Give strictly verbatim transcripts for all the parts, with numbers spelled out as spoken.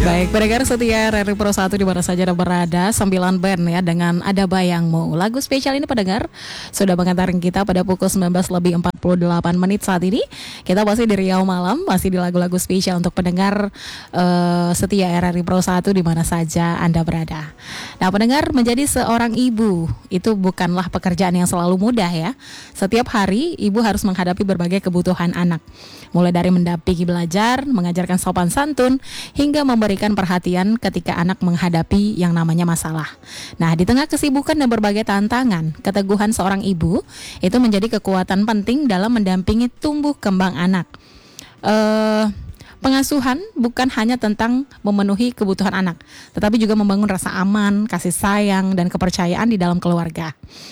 Baik, pendengar setia R R I Pro satu di mana saja Anda berada, sembilan band ya dengan Ada Bayangmu. Lagu spesial ini pendengar sudah mengantarkan kita pada pukul sembilan belas lebih empat puluh delapan menit saat ini. Kita masih di Riau Malam, masih di lagu-lagu spesial untuk pendengar uh, setia R R I Pro satu di mana saja Anda berada. Nah, pendengar, menjadi seorang ibu itu bukanlah pekerjaan yang selalu mudah ya. Setiap hari ibu harus menghadapi berbagai kebutuhan anak. Mulai dari mendampingi belajar, mengajarkan sopan santun, hingga memberikan perhatian ketika anak menghadapi yang namanya masalah. Nah, di tengah kesibukan dan berbagai tantangan, keteguhan seorang ibu itu menjadi kekuatan penting dalam mendampingi tumbuh kembang anak. Uh, Pengasuhan bukan hanya tentang memenuhi kebutuhan anak, tetapi juga membangun rasa aman, kasih sayang, dan kepercayaan di dalam keluarga.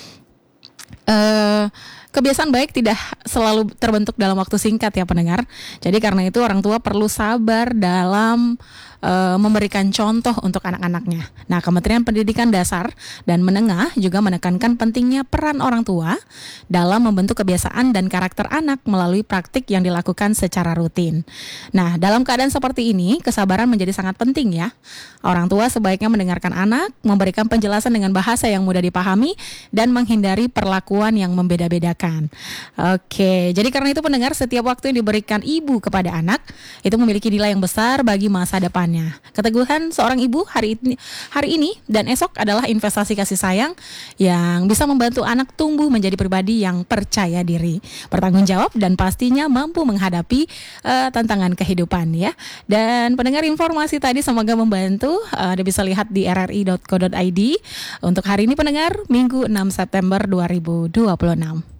Uh, Kebiasaan baik tidak selalu terbentuk dalam waktu singkat ya pendengar. Jadi karena itu orang tua perlu sabar dalam uh, memberikan contoh untuk anak-anaknya. Nah, Kementerian Pendidikan Dasar dan Menengah juga menekankan pentingnya peran orang tua dalam membentuk kebiasaan dan karakter anak melalui praktik yang dilakukan secara rutin. Nah, dalam keadaan seperti ini, kesabaran menjadi sangat penting ya. Orang tua sebaiknya mendengarkan anak, memberikan penjelasan dengan bahasa yang mudah dipahami, dan menghindari perlakuan yang membeda-bedakan. Oke, jadi karena itu pendengar, setiap waktu yang diberikan ibu kepada anak itu memiliki nilai yang besar bagi masa depannya. Keteguhan seorang ibu hari ini, hari ini dan esok adalah investasi kasih sayang yang bisa membantu anak tumbuh menjadi pribadi yang percaya diri, bertanggung jawab, dan pastinya mampu menghadapi uh, tantangan kehidupan ya. Dan pendengar, informasi tadi semoga membantu. uh, Anda bisa lihat di r r i dot co dot i d. Untuk hari ini pendengar, Minggu enam September dua ribu dua puluh enam.